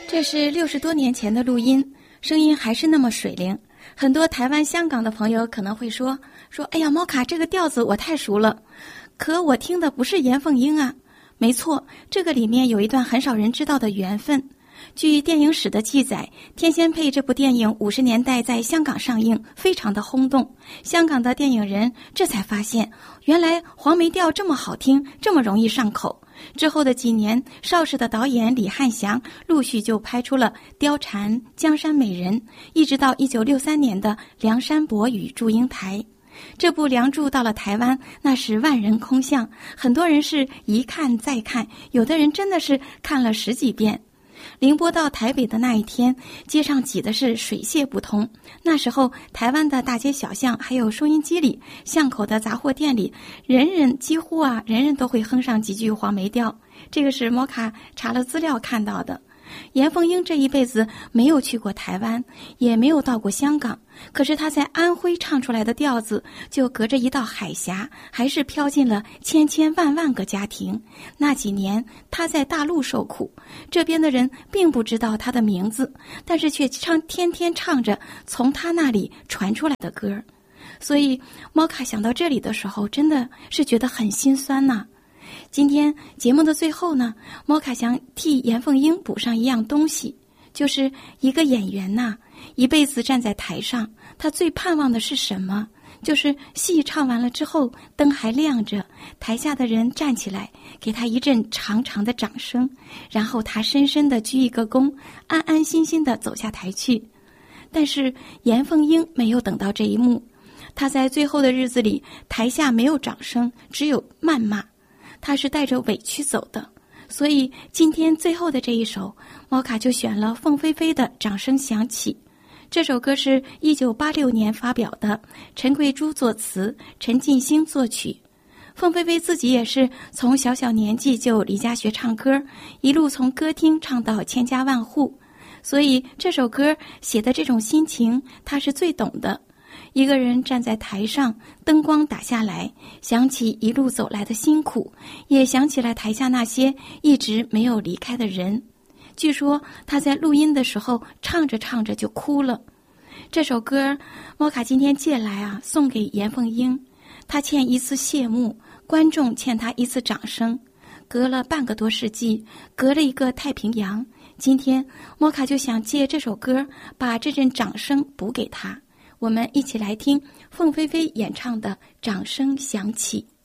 这是60多年前的录音，声音还是那么水灵。很多台湾、香港的朋友可能会说，哎呀，猫卡这个调子我太熟了，可我听的不是严凤英啊。没错，这个里面有一段很少人知道的缘分。据电影史的记载，《天仙配》这部电影50年代在香港上映，非常的轰动。香港的电影人这才发现，原来黄梅调这么好听，这么容易上口。之后的几年，邵氏的导演李翰祥陆续就拍出了《貂蝉》《江山美人》，一直到1963年的《梁山伯与祝英台》。这部《梁祝》到了台湾，那是万人空巷，很多人是一看再看，有的人真的是看了10几遍。凌波到台北的那一天，街上挤的是水泄不通。那时候台湾的大街小巷还有收音机里，巷口的杂货店里，几乎人人都会哼上几句黄梅调。这个是摩卡查了资料看到的。严凤英这一辈子没有去过台湾，也没有到过香港，可是她在安徽唱出来的调子就隔着一道海峡，还是飘进了千千万万个家庭。那几年她在大陆受苦，这边的人并不知道她的名字，但是却天天唱着从她那里传出来的歌。所以猫卡想到这里的时候，真的是觉得很心酸呐。今天节目的最后呢，猫卡想替严凤英补上一样东西，就是一个演员呐，一辈子站在台上，他最盼望的是什么？就是戏唱完了之后，灯还亮着，台下的人站起来，给他一阵长长的掌声，然后他深深地鞠一个躬，安安心心地走下台去。但是严凤英没有等到这一幕，他在最后的日子里，台下没有掌声，只有谩骂。他是带着委屈走的，所以今天最后的这一首，猫卡就选了凤飞飞的《掌声响起》。这首歌是1986年发表的，陈桂珠作词，陈进兴作曲。凤飞飞自己也是从小年纪就离家学唱歌，一路从歌厅唱到千家万户，所以这首歌写的这种心情，他是最懂的。一个人站在台上，灯光打下来，想起一路走来的辛苦，也想起来台下那些一直没有离开的人。据说他在录音的时候唱着唱着就哭了。这首歌猫卡今天借来送给严凤英，他欠一次谢幕，观众欠他一次掌声。隔了半个多世纪，隔了一个太平洋，今天猫卡就想借这首歌把这阵掌声补给他。我们一起来听凤飞飞演唱的《掌声响起》。